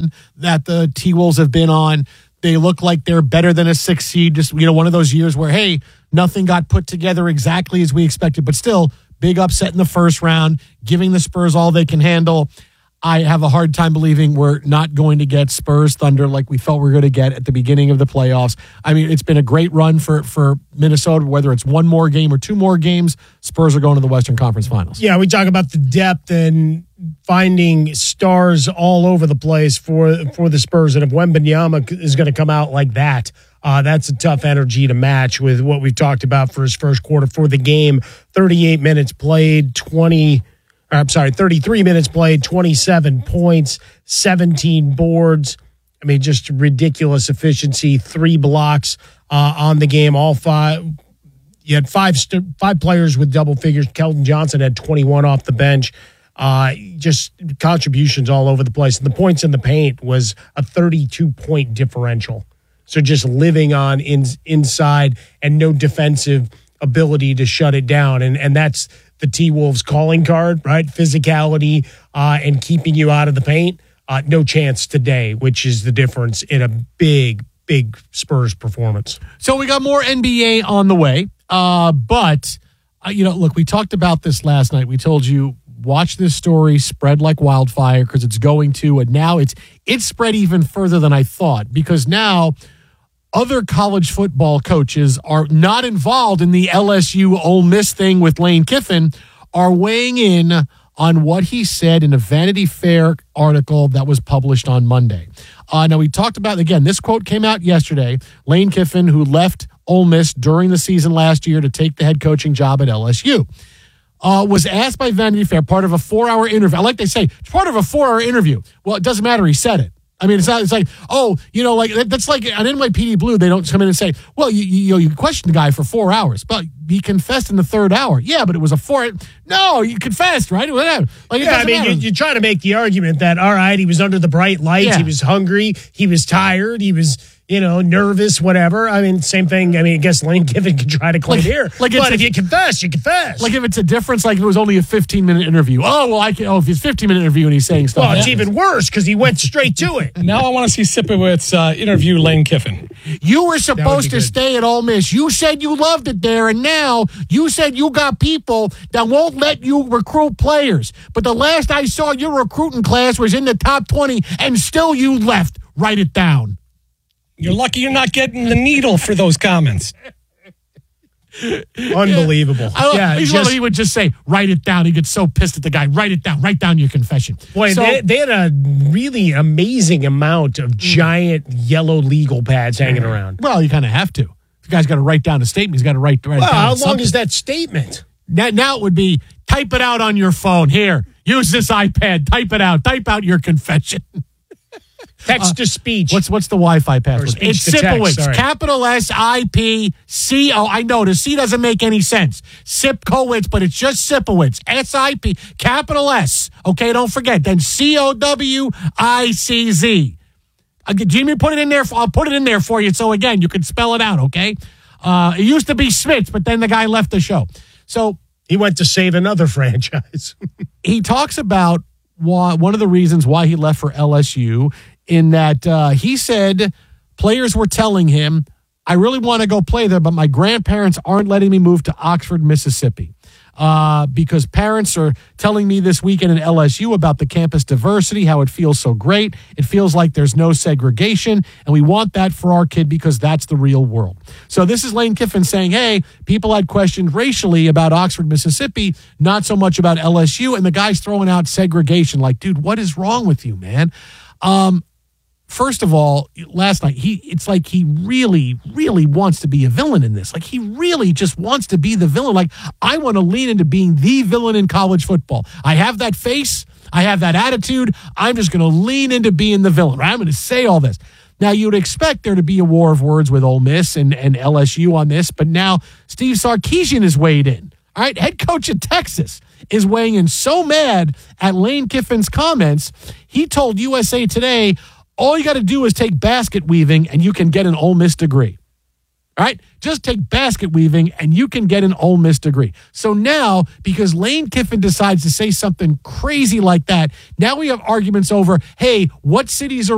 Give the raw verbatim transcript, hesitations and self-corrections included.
run that the T-Wolves have been on. They look like they're better than a six seed. Just, you know, one of those years where, hey, nothing got put together exactly as we expected, but still big upset in the first round, giving the Spurs all they can handle. I have a hard time believing we're not going to get Spurs Thunder like we felt we were going to get at the beginning of the playoffs. I mean, it's been a great run for, for Minnesota, whether it's one more game or two more games. Spurs are going to the Western Conference Finals. Yeah, we talk about the depth and finding stars all over the place for, for the Spurs. And if Wembanyama is going to come out like that, uh, that's a tough energy to match with what we've talked about for his first quarter for the game. thirty-eight minutes played, twenty I'm sorry, thirty-three minutes played, twenty-seven points, seventeen boards. I mean, just ridiculous efficiency. Three blocks uh, on the game. All five. You had five st- five players with double figures. Keldon Johnson had twenty-one off the bench. Uh, just contributions all over the place. And the points in the paint was a thirty-two point differential. So just living on in, inside and no defensive ability to shut it down. And and that's the T-Wolves calling card, right? Physicality uh, and keeping you out of the paint. Uh, no chance today, which is the difference in a big, big Spurs performance. So we got more N B A on the way. Uh, but, uh, you know, look, we talked about this last night. We told you, watch this story spread like wildfire because it's going to. And now it's it's spread even further than I thought because now other college football coaches are not involved in the L S U Ole Miss thing with Lane Kiffin, are weighing in on what he said in a Vanity Fair article that was published on Monday. Uh, now, we talked about, again, this quote came out yesterday. Lane Kiffin, who left Ole Miss during the season last year to take the head coaching job at L S U, uh, was asked by Vanity Fair, part of a four-hour interview. I like they say, it's part of a four-hour interview. Well, it doesn't matter. He said it. I mean, it's not. It's like, oh, you know, like that's like on N Y P D Blue. They don't come in and say, well, you you, know, you questioned the guy for four hours, but he confessed in the third hour. Yeah, but it was a four. No, you confessed, right? Whatever. Like, yeah, I mean, you, you try to make the argument that all right, he was under the bright lights, yeah. He was hungry, he was tired, he was, you know, nervous, whatever. I mean, same thing. I mean, I guess Lane Kiffin could try to claim like, here. Like but if a, you confess, you confess. Like if it's a difference, like if it was only a fifteen-minute interview. Oh, well, I can, oh, if it's a fifteen-minute interview and he's saying stuff. Well, it's even worse because he went straight to it. Now I want to see Sipowicz uh, interview Lane Kiffin. You were supposed to stay at Ole Miss. You said you loved it there, and now you said you got people that won't let you recruit players. But the last I saw, your recruiting class was in the top twenty, and still you left. Write it down. You're lucky you're not getting the needle for those comments. Unbelievable. I, yeah, he's just, one he would just say, write it down. He gets so pissed at the guy. Write it down. Write down your confession. Boy, so, they, they had a really amazing amount of giant yellow legal pads hanging around. Well, you kind of have to. The guy's got to write down a statement. He's got to write, write well, it down. How long something. is that statement? Now, now it would be, type it out on your phone. Here, use this iPad. Type it out. Type out your confession. Text uh, to speech. What's what's the Wi-Fi password? It's Sipowicz. Capital S I P C O. I know the C doesn't make any sense. Sipkowitz, but it's just Sipowicz. S I P, capital S. Okay, don't forget. Then C O W I C Z. Jimmy, put it in there. I'll put it in there for you. So again, you can spell it out. Okay. Uh, it used to be Smith, but then the guy left the show. So he went to save another franchise. He talks about why, one of the reasons why he left for L S U. In that uh, he said players were telling him, I really want to go play there, but my grandparents aren't letting me move to Oxford, Mississippi. Uh, because parents are telling me this weekend in L S U about the campus diversity, how it feels so great. It feels like there's no segregation, and we want that for our kid because that's the real world. So this is Lane Kiffin saying, hey, people had questioned racially about Oxford, Mississippi, not so much about L S U, and the guy's throwing out segregation. Like, dude, what is wrong with you, man? Um, First of all, last night, he it's like he really, really wants to be a villain in this. Like, he really just wants to be the villain. Like, I want to lean into being the villain in college football. I have that face. I have that attitude. I'm just going to lean into being the villain. Right? I'm going to say all this. Now, you would expect there to be a war of words with Ole Miss and, and L S U on this, but now Steve Sarkisian has weighed in. All right, head coach of Texas is weighing in so mad at Lane Kiffin's comments. He told U S A Today, all you got to do is take basket weaving and you can get an Ole Miss degree. All right? Just take basket weaving and you can get an Ole Miss degree. So now, because Lane Kiffin decides to say something crazy like that, now we have arguments over, hey, what cities are